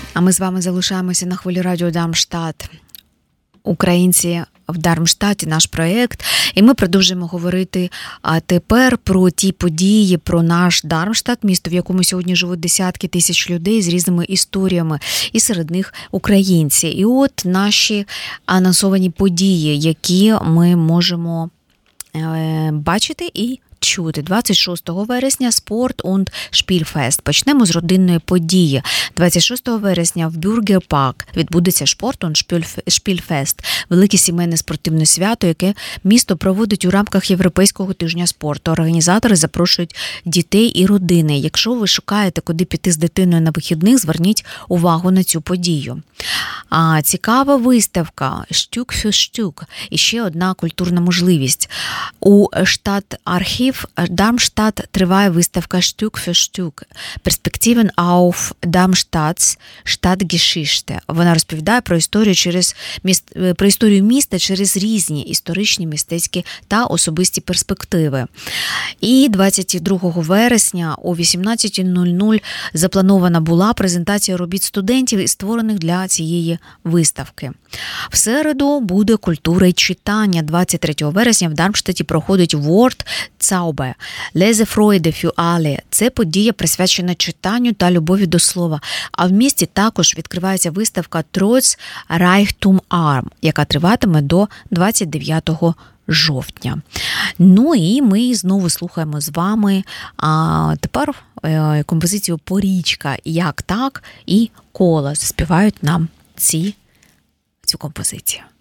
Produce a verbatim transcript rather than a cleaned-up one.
А ми з вами залишаємося на хвилі радіо Дармштадт. Українці в Дармштадті, наш проєкт. І ми продовжуємо говорити а тепер про ті події, про наш Дармштадт, місто, в якому сьогодні живуть десятки тисяч людей з різними історіями, і серед них українці. І от наші анонсовані події, які ми можемо е, бачити і чути. двадцять шостого вересня спорт und Spielfest. Почнемо з родинної події. двадцять шостого вересня в Бюргерпарк відбудеться спорт und Spielfest. Велике сімейне спортивне свято, яке місто проводить у рамках Європейського тижня спорту. Організатори запрошують дітей і родини. Якщо ви шукаєте, куди піти з дитиною на вихідних, зверніть увагу на цю подію. А, цікава виставка «Штюк фю штюк». І ще одна культурна можливість. У Штадт-архів Дармштадт триває виставка «Штюк фю штюк. Perspektiven auf Darmstadts Stadtgeschichte». Вона розповідає про історію через міст, про історію міста через різні історичні, мистецькі та особисті перспективи. І двадцять другого вересня о вісімнадцята нуль нуль запланована була презентація робіт студентів, створених для цієї виставки. В середу буде культура і читання. двадцять третього вересня в Дармштадті проходить Wort Zauber. Lesefreude für alle. Це подія, присвячена читанню та любові до слова. А в місті також відкривається виставка Trotz Reichtum Arm, яка триватиме до двадцять дев'ятого жовтня. Ну і ми знову слухаємо з вами а тепер е, композицію «Порічка. Як так» і «Кола». Заспівають нам ці, цю композицію.